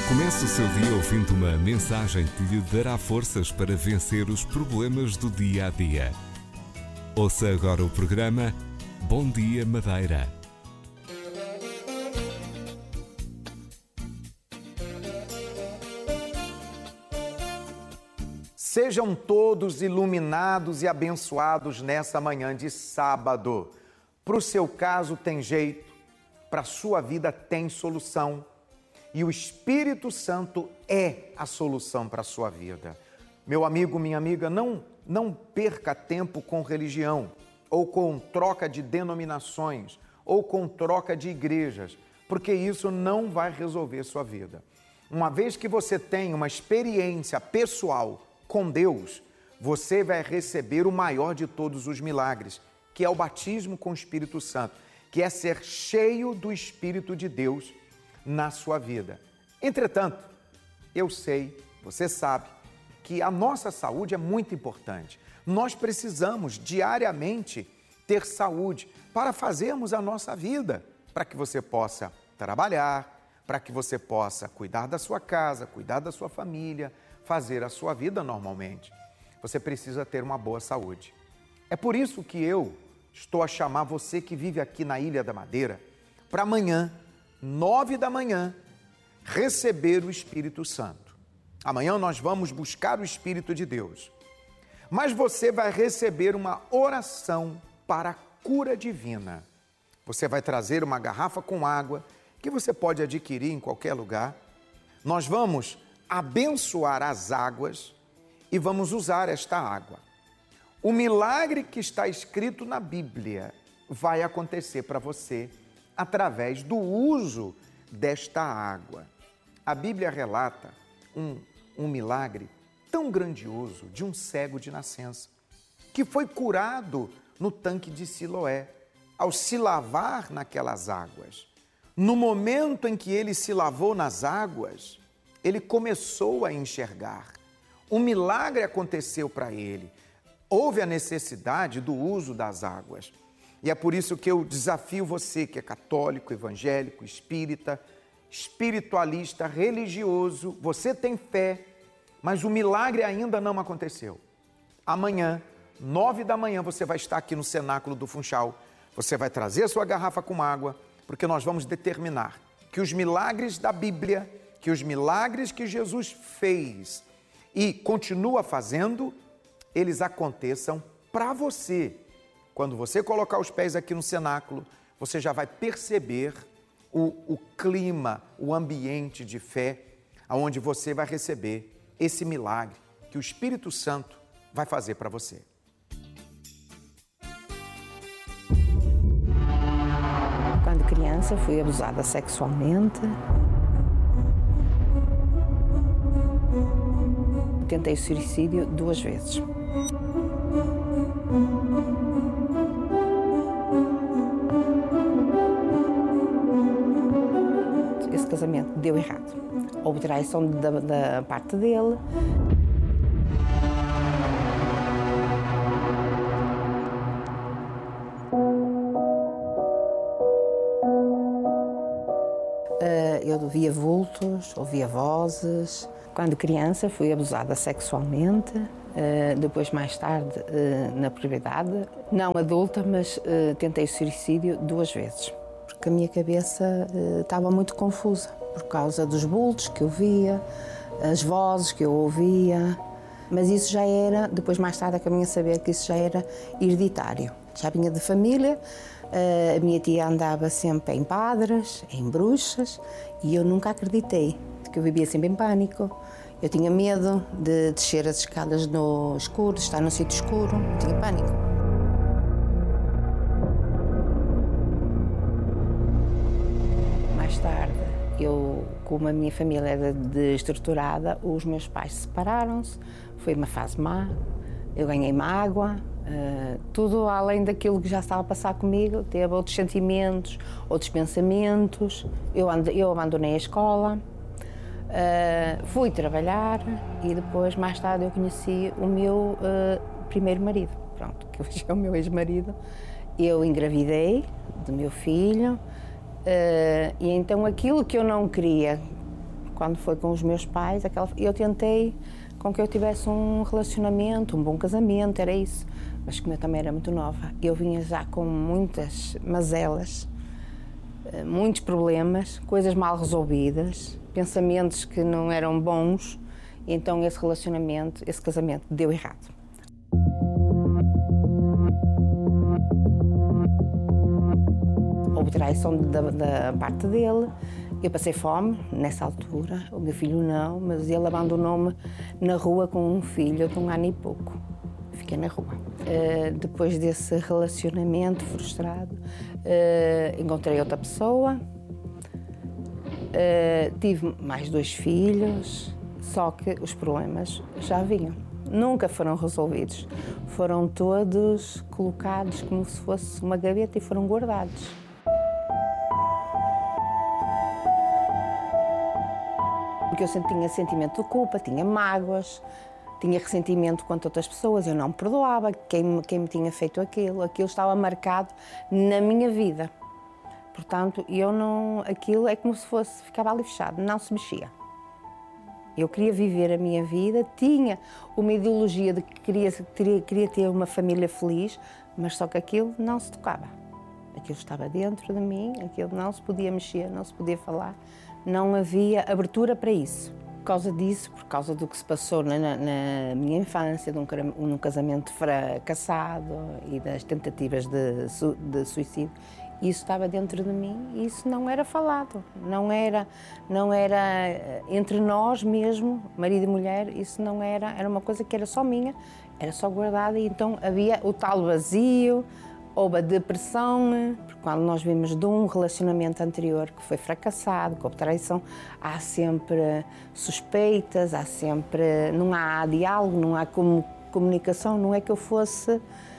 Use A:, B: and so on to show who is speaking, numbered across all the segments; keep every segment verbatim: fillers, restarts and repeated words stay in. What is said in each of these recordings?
A: Comece o seu dia ouvindo uma mensagem que lhe dará forças para vencer os problemas do dia a dia. Ouça agora o programa Bom Dia Madeira.
B: Sejam todos iluminados e abençoados nessa manhã de sábado. Para o seu caso tem jeito, para a sua vida tem solução. E o Espírito Santo é a solução para a sua vida. Meu amigo, minha amiga, não, não perca tempo com religião, ou com troca de denominações, ou com troca de igrejas, porque isso não vai resolver sua vida. Uma vez que você tem uma experiência pessoal com Deus, você vai receber o maior de todos os milagres, que é o batismo com o Espírito Santo, que é ser cheio do Espírito de Deus na sua vida. Entretanto, eu sei, você sabe, que a nossa saúde é muito importante. Nós precisamos diariamente ter saúde para fazermos a nossa vida, para que você possa trabalhar, para que você possa cuidar da sua casa, cuidar da sua família, fazer a sua vida normalmente. Você precisa ter uma boa saúde. É por isso que eu estou a chamar você que vive aqui na Ilha da Madeira para amanhã, nove da manhã, receber o Espírito Santo. Amanhã nós vamos buscar o Espírito de Deus. Mas você vai receber uma oração para a cura divina. Você vai trazer uma garrafa com água que você pode adquirir em qualquer lugar. Nós vamos abençoar as águas e vamos usar esta água. O milagre que está escrito na Bíblia vai acontecer para você através do uso desta água. A Bíblia relata um, um milagre tão grandioso de um cego de nascença, que foi curado no tanque de Siloé, ao se lavar naquelas águas. No momento em que ele se lavou nas águas, ele começou a enxergar. Um milagre aconteceu para ele. Houve a necessidade do uso das águas. E é por isso que eu desafio você que é católico, evangélico, espírita, espiritualista, religioso, você tem fé, mas o milagre ainda não aconteceu. Amanhã, nove da manhã, você vai estar aqui no cenáculo do Funchal. Você vai trazer a sua garrafa com água, porque nós vamos determinar que os milagres da Bíblia, que os milagres que Jesus fez e continua fazendo, eles aconteçam para você. Quando você colocar os pés aqui no cenáculo, você já vai perceber o, o clima, o ambiente de fé, onde você vai receber esse milagre que o Espírito Santo vai fazer para você.
C: Quando criança fui abusada sexualmente. Tentei suicídio duas vezes. Esse casamento deu errado. Houve traição da, da parte dele. Eu ouvia vultos, ouvia vozes. Quando criança fui abusada sexualmente, depois mais tarde na puberdade, não adulta, mas tentei suicídio duas vezes. Porque a minha cabeça estava muito confusa por causa dos vultos que eu via, as vozes que eu ouvia, mas isso já era, depois mais tarde é que eu vinha saber que isso já era hereditário. Já vinha de família, a minha tia andava sempre em padres, em bruxas, e eu nunca acreditei, porque eu vivia sempre em pânico. Eu tinha medo de descer as escadas no escuro, de estar num sítio escuro, eu tinha pânico. Mais tarde, eu, como a minha família era desestruturada, os meus pais separaram-se, foi uma fase má, eu ganhei mágoa, uh, tudo além daquilo que já estava a passar comigo, teve outros sentimentos, outros pensamentos, eu, and, eu abandonei a escola, uh, fui trabalhar e depois, mais tarde, eu conheci o meu uh, primeiro marido, pronto, que hoje é o meu ex-marido. Eu engravidei do meu filho, uh, e então aquilo que eu não queria quando foi com os meus pais, aquela, eu tentei com que eu tivesse um relacionamento, um bom casamento, era isso. Mas como eu também era muito nova, eu vinha já com muitas mazelas, muitos problemas, coisas mal resolvidas, pensamentos que não eram bons, e então esse relacionamento, esse casamento deu errado. Houve traição da, da parte dele, eu passei fome nessa altura, o meu filho não, mas ele abandonou-me na rua com um filho de um ano e pouco. Fiquei na rua. Uh, depois desse relacionamento frustrado, uh, encontrei outra pessoa, uh, tive mais dois filhos, só que os problemas já vinham. Nunca foram resolvidos. Foram todos colocados como se fosse uma gaveta e foram guardados. Porque eu tinha sentimento de culpa, tinha mágoas, tinha ressentimento contra outras pessoas, eu não me perdoava quem, quem me tinha feito aquilo, aquilo estava marcado na minha vida. Portanto, eu não, aquilo é como se fosse, ficava ali fechado, não se mexia. Eu queria viver a minha vida, tinha uma ideologia de que queria, queria, queria ter uma família feliz, mas só que aquilo não se tocava. Aquilo estava dentro de mim, aquilo não se podia mexer, não se podia falar, não havia abertura para isso. Por causa disso, por causa do que se passou na, na minha infância, de um, um casamento fracassado e das tentativas de, de suicídio, isso estava dentro de mim e isso não era falado, não era, não era entre nós mesmo, marido e mulher, isso não era, era uma coisa que era só minha, era só guardada e então havia o tal vazio, houve a depressão, porque quando nós vimos de um relacionamento anterior que foi fracassado, com traição, há sempre suspeitas, há sempre, não há diálogo, não há comunicação, não é que eu fosse,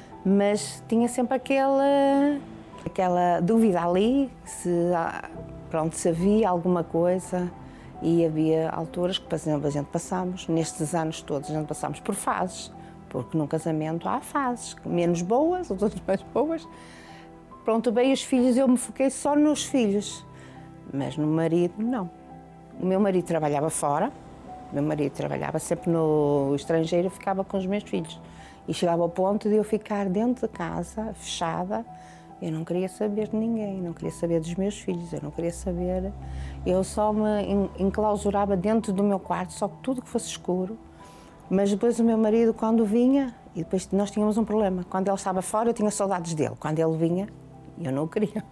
C: mas tinha sempre aquela, aquela dúvida ali, se, pronto, se havia alguma coisa e havia alturas que, por exemplo, a gente passamos, nestes anos todos, a gente passamos por fases. Porque num casamento há fases, menos boas, outras mais boas. Pronto, bem, os filhos, eu me foquei só nos filhos, mas no marido, não. O meu marido trabalhava fora, o meu marido trabalhava sempre no estrangeiro, eu ficava com os meus filhos. E chegava ao ponto de eu ficar dentro de casa, fechada, eu não queria saber de ninguém, não queria saber dos meus filhos, eu não queria saber... Eu só me enclausurava dentro do meu quarto, só que tudo que fosse escuro. Mas depois o meu marido, quando vinha, e depois nós tínhamos um problema. Quando ele estava fora, eu tinha saudades dele. Quando ele vinha, eu não o queria.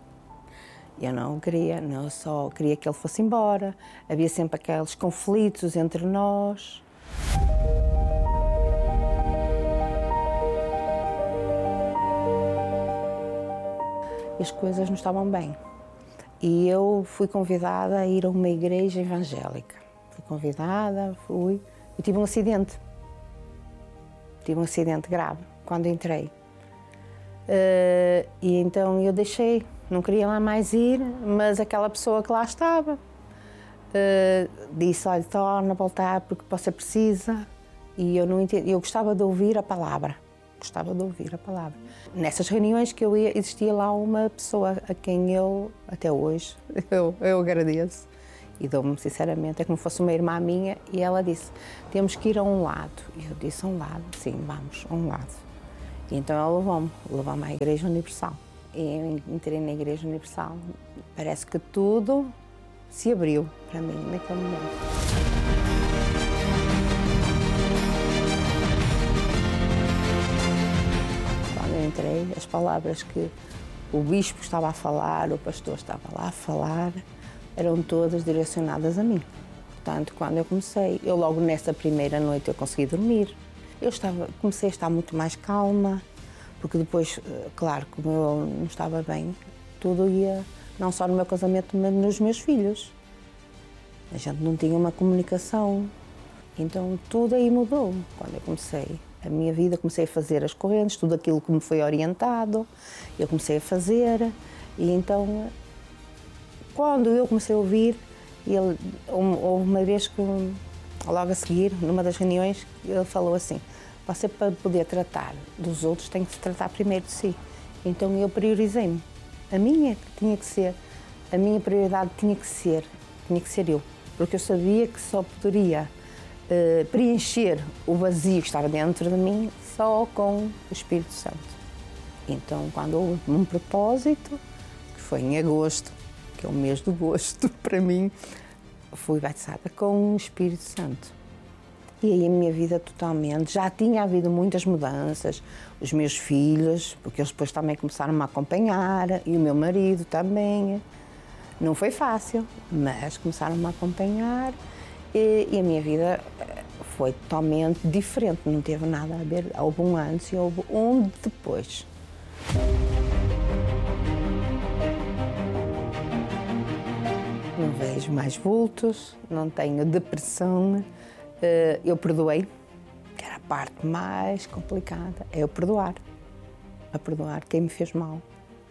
C: Eu não o queria, não, eu só queria que ele fosse embora. Havia sempre aqueles conflitos entre nós. E as coisas não estavam bem. E eu fui convidada a ir a uma igreja evangélica. Fui convidada, fui... Eu tive um acidente, tive um acidente grave quando entrei. Uh, e então eu deixei, não queria lá mais ir, mas aquela pessoa que lá estava uh, disse, olha, torna a voltar porque você precisa. E eu, não entendi, eu gostava de ouvir a palavra, gostava de ouvir a palavra. Nessas reuniões que eu ia, existia lá uma pessoa a quem eu, até hoje, eu, eu agradeço. E dou-me, sinceramente, é como se fosse uma irmã minha, e ela disse, temos que ir a um lado. E eu disse, a um lado? Sim, vamos, a um lado. E então ela levou-me, levou-me à Igreja Universal. E eu entrei na Igreja Universal, parece que tudo se abriu para mim naquele momento. Quando eu entrei, as palavras que o bispo estava a falar, o pastor estava lá a falar, eram todas direcionadas a mim. Portanto, quando eu comecei, eu logo nessa primeira noite eu consegui dormir. Eu estava, comecei a estar muito mais calma, porque depois, claro, como eu não estava bem, tudo ia, não só no meu casamento, mas nos meus filhos. A gente não tinha uma comunicação. Então, tudo aí mudou. Quando eu comecei a minha vida, comecei a fazer as correntes, tudo aquilo que me foi orientado, eu comecei a fazer, e então... Quando eu comecei a ouvir, ele, houve uma vez que, logo a seguir, numa das reuniões, ele falou assim, você para poder tratar dos outros tem que se tratar primeiro de si. Então eu priorizei-me. A minha tinha que ser, a minha prioridade tinha que ser, tinha que ser eu. porque eu sabia que só poderia uh, preencher o vazio que estava dentro de mim só com o Espírito Santo. Então, quando houve um propósito, que foi em agosto, que é o mês do gosto para mim, fui batizada com o Espírito Santo. E aí a minha vida totalmente, já tinha havido muitas mudanças, os meus filhos, porque eles depois também começaram a me acompanhar, e o meu marido também. Não foi fácil, mas começaram a me acompanhar e, e a minha vida foi totalmente diferente, não teve nada a ver, houve um antes e houve um depois. Não vejo mais vultos, não tenho depressão. Eu perdoei, que era a parte mais complicada, é eu perdoar, a perdoar quem me fez mal.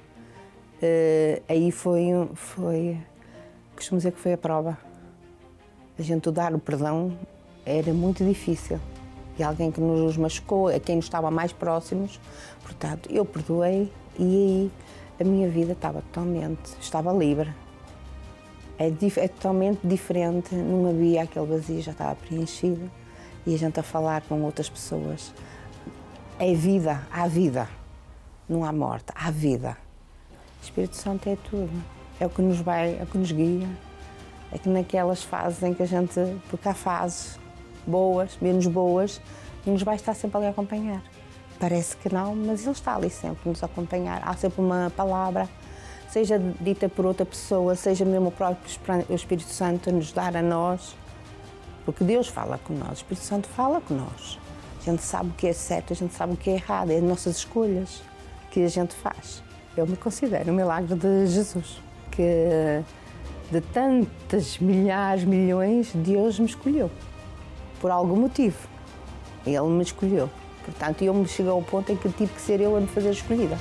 C: Aí foi, foi, costumo dizer que foi a prova. A gente dar o perdão era muito difícil. E alguém que nos machucou, a quem nos estava mais próximos, portanto, eu perdoei e aí a minha vida estava totalmente, estava livre. É, é totalmente diferente, não havia aquele vazio, já estava preenchido e a gente a falar com outras pessoas. É vida, há vida, não há morte, há vida. O Espírito Santo é tudo, é o que nos vai, é o que nos guia, é que naquelas fases em que a gente, porque há fases boas, menos boas, nos vai estar sempre ali a acompanhar. Parece que não, mas Ele está ali sempre a nos acompanhar, há sempre uma palavra, seja dita por outra pessoa, seja mesmo o próprio o Espírito Santo a nos dar a nós, porque Deus fala com nós, o Espírito Santo fala com nós. A gente sabe o que é certo, a gente sabe o que é errado, é as nossas escolhas que a gente faz. Eu me considero um milagre de Jesus, que de tantas milhares, milhões, Deus me escolheu, por algum motivo. Ele me escolheu. Portanto, eu me cheguei ao ponto em que tive que ser eu a me fazer escolhida.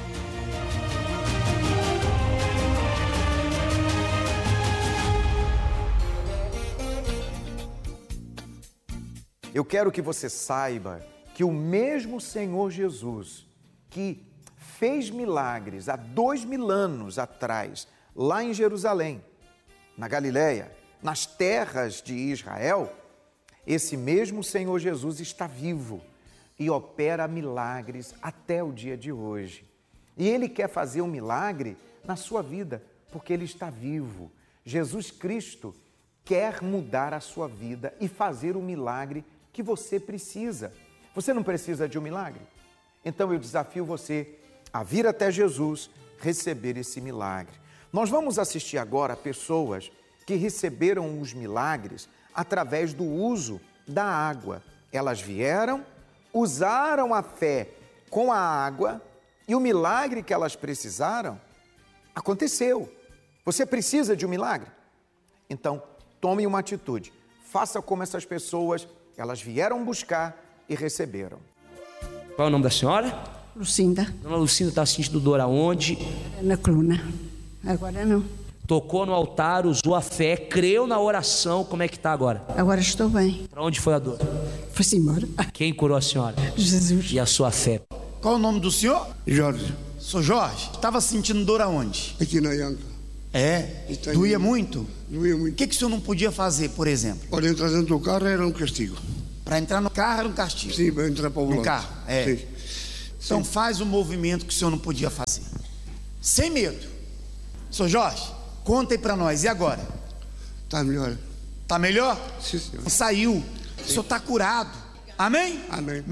B: Eu quero que você saiba que o mesmo Senhor Jesus, que fez milagres há dois mil anos atrás, lá em Jerusalém, na Galileia, nas terras de Israel, esse mesmo Senhor Jesus está vivo e opera milagres até o dia de hoje. E Ele quer fazer um milagre na sua vida, porque Ele está vivo. Jesus Cristo quer mudar a sua vida e fazer o milagre que você precisa. Você não precisa de um milagre? Então eu desafio você a vir até Jesus receber esse milagre. Nós vamos assistir agora a pessoas que receberam os milagres através do uso da água. Elas vieram, usaram a fé com a água e o milagre que elas precisaram aconteceu. Você precisa de um milagre? Então, tome uma atitude. Faça como essas pessoas, elas vieram buscar e receberam.
D: Qual é o nome da senhora?
E: Lucinda.
D: Dona Lucinda está sentindo dor aonde?
E: Na coluna. Agora não.
D: Tocou no altar, usou a fé, creu na oração. Como é que está agora?
E: Agora estou bem.
D: Para onde foi a dor?
E: Foi-se embora.
D: Quem curou a senhora?
E: Jesus.
D: E a sua fé?
F: Qual o nome do senhor?
G: Jorge.
F: Sou Jorge. Estava sentindo dor aonde?
G: Aqui na Ianca.
F: É?
G: Está
F: Doía
G: aí.
F: muito?
G: Doía
F: O
G: muito.
F: que, que o senhor não podia fazer, por exemplo?
G: Olha, entrar dentro do carro era um castigo.
F: Para entrar no carro era um castigo.
G: Sim, para entrar para o volante.
F: No carro, é.
G: Sim.
F: Então
G: Sim.
F: faz o movimento que o senhor não podia fazer. Sem medo. Sou Jorge, conta aí para nós. E agora?
G: Está melhor.
F: Tá melhor?
G: Sim, senhor.
F: Saiu. O senhor está curado. Amém?
G: Amém.